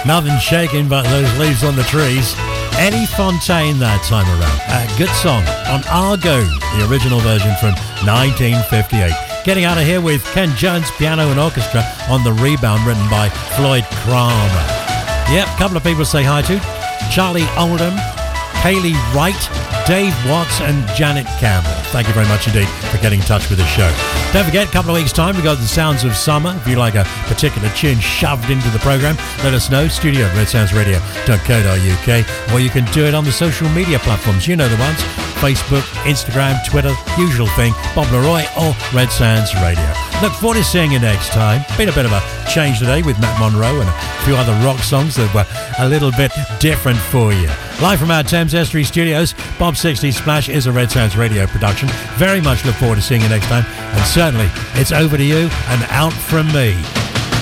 Nothing shaking but those leaves on the trees. Eddie Fontaine that time around. A good song on Argo, the original version from 1958. Getting out of here with Ken Jones, piano and orchestra on The Rebound, written by Floyd Cramer. Yep, a couple of people say hi to. Charlie Oldham, Kaylee Wright, Dave Watts and Janet Campbell. Thank you very much indeed for getting in touch with the show. Don't forget, a couple of weeks' time, we've got the Sounds of Summer. If you like a particular tune shoved into the programme, let us know. Studio at redsoundsradio.co.uk, or you can do it on the social media platforms. You know the ones. Facebook, Instagram, Twitter, usual thing, Bob Leroy or Red Sounds Radio. Look forward to seeing you next time. Been a bit of a change today with Matt Monro and a few other rock songs that were a little bit different for you. Live from our Thames Estuary studios, Bob 60 Splash is a Red Sounds Radio production. Very much look forward to seeing you next time. And certainly, it's over to you and out from me.